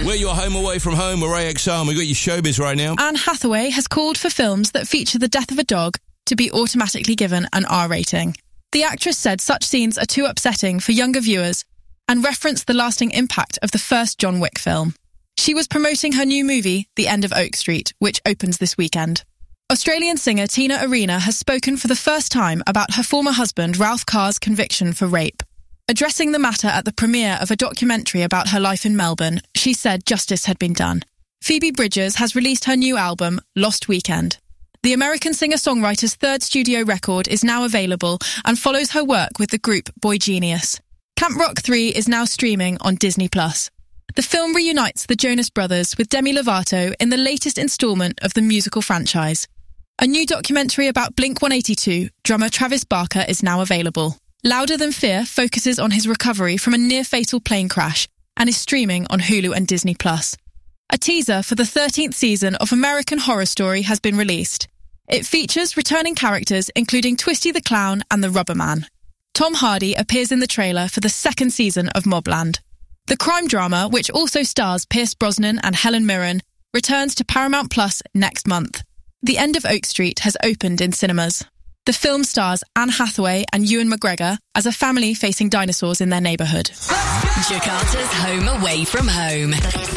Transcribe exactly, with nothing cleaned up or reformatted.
We're your home away from home. We're A X R and we've got your showbiz right now. Anne Hathaway has called for films that feature the death of a dog to be automatically given an R rating. The actress said such scenes are too upsetting for younger viewers and referenced the lasting impact of the first John Wick film. She was promoting her new movie, The End of Oak Street, which opens this weekend. Australian singer Tina Arena has spoken for the first time about her former husband Ralph Carr's conviction for rape. Addressing the matter at the premiere of a documentary about her life in Melbourne, she said justice had been done. Phoebe Bridgers has released her new album, Lost Weekend. The American singer-songwriter's third studio record is now available and follows her work with the group Boy Genius. Camp Rock three is now streaming on Disney plus. The film reunites the Jonas Brothers with Demi Lovato in the latest instalment of the musical franchise. A new documentary about Blink one eighty-two drummer Travis Barker is now available. Louder Than Fear focuses on his recovery from a near-fatal plane crash and is streaming on Hulu and Disney plus. A teaser for the thirteenth season of American Horror Story has been released. It features returning characters including Twisty the Clown and the Rubber Man. Tom Hardy appears in the trailer for the second season of Mobland. The crime drama, which also stars Pierce Brosnan and Helen Mirren, returns to Paramount Plus next month. The End of Oak Street has opened in cinemas. The film stars Anne Hathaway and Ewan McGregor as a family facing dinosaurs in their neighbourhood. Jakarta's home away from home.